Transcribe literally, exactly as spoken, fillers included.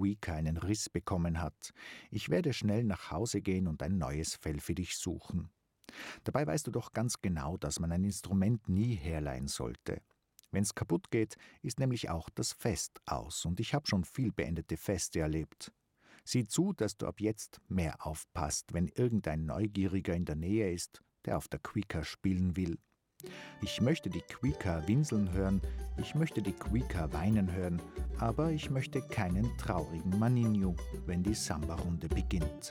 Quieka einen Riss bekommen hat. Ich werde schnell nach Hause gehen und ein neues Fell für dich suchen. Dabei weißt du doch ganz genau, dass man ein Instrument nie herleihen sollte. Wenn's kaputt geht, ist nämlich auch das Fest aus und ich habe schon viel beendete Feste erlebt. Sieh zu, dass du ab jetzt mehr aufpasst, wenn irgendein Neugieriger in der Nähe ist, der auf der Quieka spielen will. Ich möchte die Quieka winseln hören, ich möchte die Quieka weinen hören, aber ich möchte keinen traurigen Maninho, wenn die Samba-Runde beginnt.